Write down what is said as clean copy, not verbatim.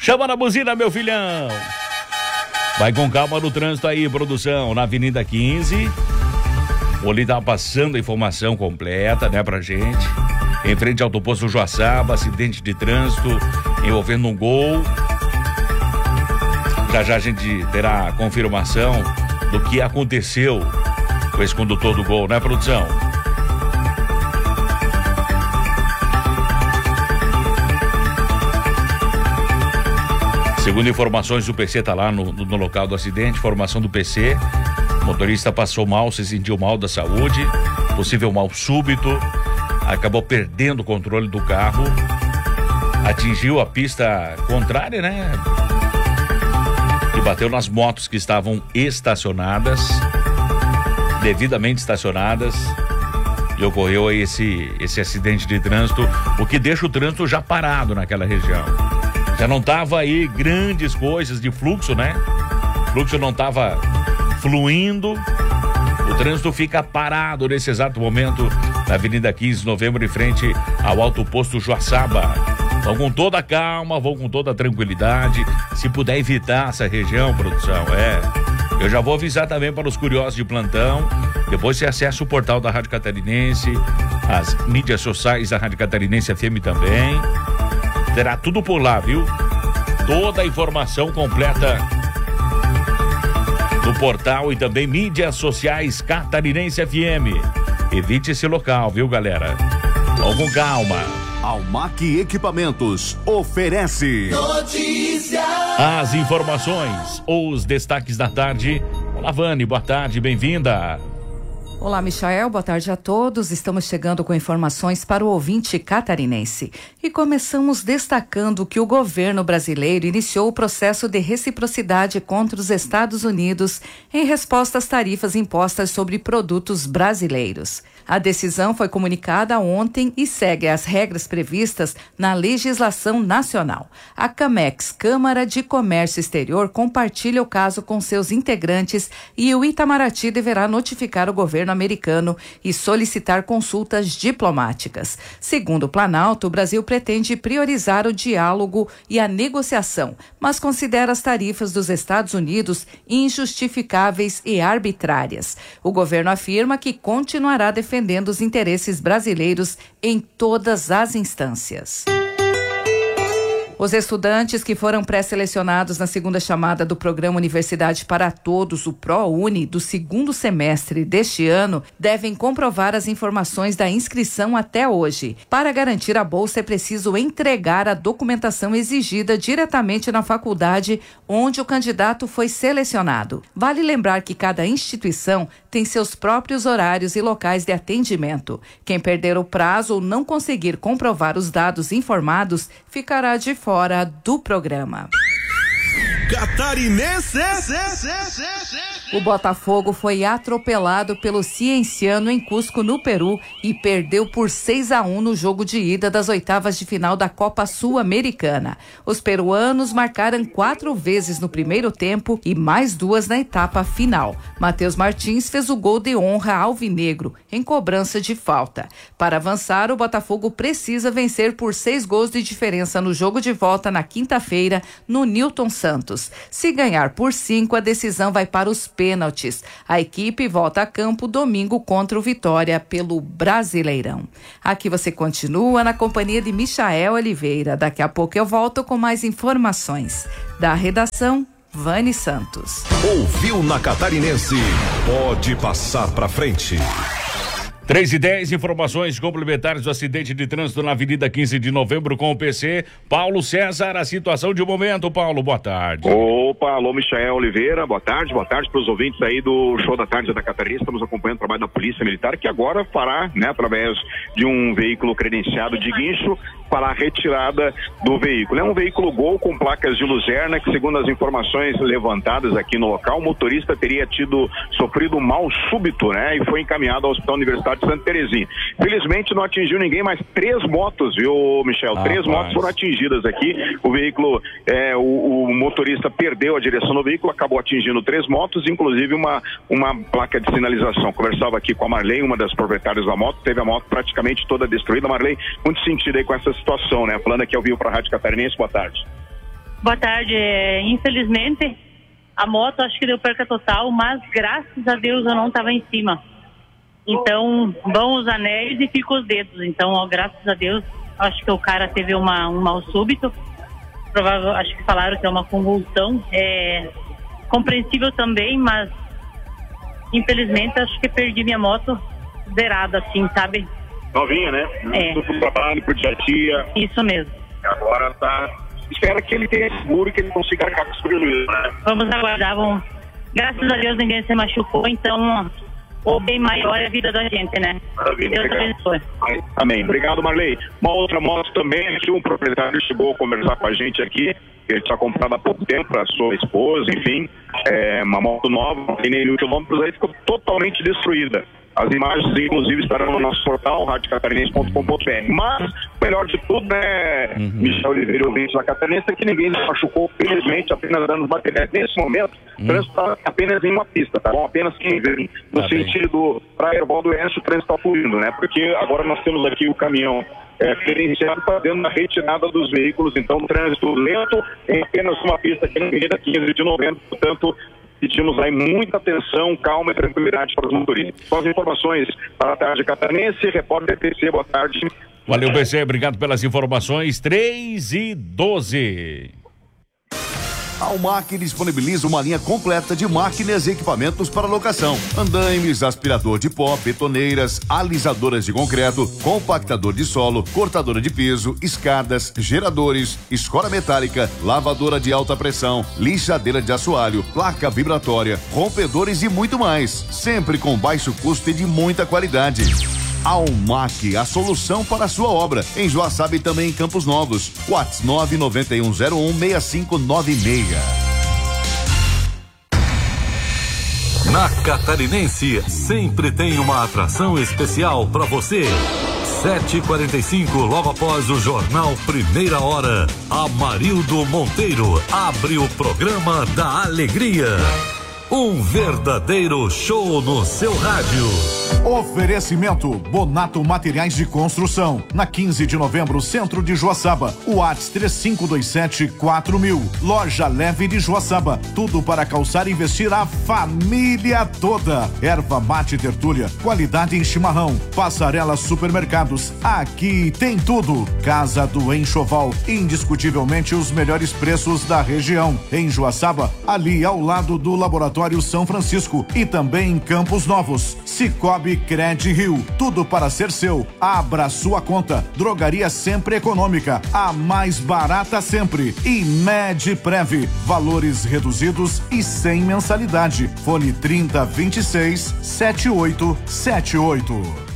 Chama na buzina, meu filhão. Vai com calma no trânsito aí, produção, na Avenida 15. O Oli tá passando a informação completa, né, pra gente. Em frente ao autoposto Joaçaba, acidente de trânsito envolvendo um Gol. Já a gente terá a confirmação do que aconteceu com esse condutor do Gol, né, produção? Segundo informações, o PC tá lá no local do acidente. Informação do PC: o motorista passou mal, se sentiu mal da saúde, possível mal súbito, acabou perdendo o controle do carro, atingiu a pista contrária, né? E bateu nas motos que estavam estacionadas, devidamente estacionadas, e ocorreu aí esse acidente de trânsito, o que deixa o trânsito já parado naquela região. Já não tava aí grandes coisas de fluxo, né? O fluxo não tava fluindo, o trânsito fica parado nesse exato momento na Avenida 15 de Novembro, em frente ao Alto Posto Joaçaba. Vão com toda a calma, vão com toda a tranquilidade. Se puder evitar essa região, produção, eu já vou avisar também para os curiosos de plantão. Depois você acessa o portal da Rádio Catarinense, as mídias sociais da Rádio Catarinense FM também. Terá tudo por lá, viu? Toda a informação completa no portal e também mídias sociais Catarinense FM. Evite esse local, viu, galera? Vão com calma. Almac Equipamentos oferece notícia. As informações, os destaques da tarde. Olá, Vani, boa tarde, bem-vinda. Olá, Michael, boa tarde a todos. Estamos chegando com informações para o ouvinte catarinense. E começamos destacando que o governo brasileiro iniciou o processo de reciprocidade contra os Estados Unidos em resposta às tarifas impostas sobre produtos brasileiros. A decisão foi comunicada ontem e segue as regras previstas na legislação nacional. A CAMEX, Câmara de Comércio Exterior, compartilha o caso com seus integrantes e o Itamaraty deverá notificar o governo americano e solicitar consultas diplomáticas. Segundo o Planalto, o Brasil pretende priorizar o diálogo e a negociação, mas considera as tarifas dos Estados Unidos injustificáveis e arbitrárias. O governo afirma que continuará defendendo os interesses brasileiros em todas as instâncias. Os estudantes que foram pré-selecionados na segunda chamada do Programa Universidade para Todos, o ProUni, do segundo semestre deste ano, devem comprovar as informações da inscrição até hoje. Para garantir a bolsa, é preciso entregar a documentação exigida diretamente na faculdade onde o candidato foi selecionado. Vale lembrar que cada instituição tem seus próprios horários e locais de atendimento. Quem perder o prazo ou não conseguir comprovar os dados informados ficará de fora do programa. Catarinense. O Botafogo foi atropelado pelo Cienciano em Cusco, no Peru, e perdeu por 6-1 no jogo de ida das oitavas de final da Copa Sul-Americana. Os peruanos marcaram 4 vezes no primeiro tempo e mais 2 na etapa final. Matheus Martins fez o gol de honra alvinegro, em cobrança de falta. Para avançar, o Botafogo precisa vencer por 6 gols de diferença no jogo de volta na quinta-feira, no Newton Santos. Se ganhar por 5, a decisão vai para os pênaltis. A equipe volta a campo domingo contra o Vitória pelo Brasileirão. Aqui você continua na companhia de Michael Oliveira. Daqui a pouco eu volto com mais informações. Da redação, Vani Santos. Ouviu na Catarinense? Pode passar pra frente. 3:10, informações complementares do acidente de trânsito na Avenida 15 de Novembro com o PC. Paulo César, a situação de momento. Paulo, boa tarde. Opa, alô, Michael Oliveira, boa tarde para os ouvintes aí do Show da Tarde da Catarina. Estamos acompanhando o trabalho da Polícia Militar, que agora fará, né, através de um veículo credenciado de guincho, para a retirada do veículo. É um veículo Gol com placas de Luzerna, que segundo as informações levantadas aqui no local, o motorista teria sofrido um mal súbito, né, e foi encaminhado ao Hospital Universitário de Santa Terezinha. Felizmente não atingiu ninguém, mas 3 motos, viu, Michel? 3 motos foram atingidas aqui. O veículo, o motorista perdeu a direção do veículo, acabou atingindo 3 motos, inclusive uma placa de sinalização. Conversava aqui com a Marley, uma das proprietárias da moto, teve a moto praticamente toda destruída. Marley, muito sentido aí com essa situação, né? Falando aqui ao vivo para a Rádio Catarinense, boa tarde. Boa tarde. Infelizmente, a moto acho que deu perca total, mas graças a Deus eu não estava em cima. Então, vão os anéis e ficam os dedos. Então, ó, graças a Deus, acho que o cara teve um mal súbito. Provável, acho que falaram que é uma convulsão. É compreensível também, mas infelizmente acho que perdi minha moto zerada, assim, sabe? Novinha, né? Pro trabalho, pro dia a dia. Isso mesmo. Agora tá... Espera que ele tenha seguro, que ele consiga arcar com os prejuízos, né? Vamos aguardar, graças a Deus ninguém se machucou, então o bem maior é a vida da gente, né? Maravilha, Deus abençoe. Amém. Obrigado, Marley. Uma outra moto também, aqui um proprietário chegou a conversar com a gente aqui, ele tinha comprado há pouco tempo para sua esposa, enfim, uma moto nova, não tem nem 1.000 quilômetros, aí ficou totalmente destruída. As imagens, inclusive, estarão no nosso portal, radiocatarinense.com.br. Mas, o melhor de tudo, né, Michel Oliveira, ouvinte da Catarinense, é que ninguém se machucou, felizmente, apenas danos materiais. Nesse momento, o trânsito está apenas em uma pista, tá bom? Apenas quem vem no sentido Praia Ervaldo Oeste, o trânsito está fluindo, né? Porque agora nós temos aqui o caminhão credenciado fazendo a retirada dos veículos, então trânsito lento em apenas uma pista aqui na Avenida 15 de Novembro, portanto, pedimos aí muita atenção, calma e tranquilidade para os motoristas. São as informações para a tarde catarinense, repórter PC, boa tarde. Valeu, PC, obrigado pelas informações. 3:12. A Almac disponibiliza uma linha completa de máquinas e equipamentos para locação: andaimes, aspirador de pó, betoneiras, alisadoras de concreto, compactador de solo, cortadora de piso, escadas, geradores, escora metálica, lavadora de alta pressão, lixadeira de assoalho, placa vibratória, rompedores e muito mais, sempre com baixo custo e de muita qualidade. Almac, a solução para a sua obra, em Joaçaba e também em Campos Novos. WhatsApp 991016596. Na Catarinense, sempre tem uma atração especial para você. 7h45, logo após o jornal Primeira Hora, Amarildo Monteiro abre o programa da alegria. Um verdadeiro show no seu rádio. Oferecimento Bonato Materiais de Construção, na 15 de novembro, centro de Joaçaba. WhatsApp 3527-4000. Loja Leve de Joaçaba, tudo para calçar e vestir a família toda. Erva Mate Tertúlia, qualidade em chimarrão. Passarela Supermercados, aqui tem tudo. Casa do Enxoval, indiscutivelmente os melhores preços da região. Em Joaçaba, ali ao lado do Laboratório São Francisco, e também em Campos Novos. Cicobi Cred Rio, tudo para ser seu. Abra sua conta. Drogaria Sempre Econômica, a mais barata sempre. E Medprev, valores reduzidos e sem mensalidade. Fone 3026-7878.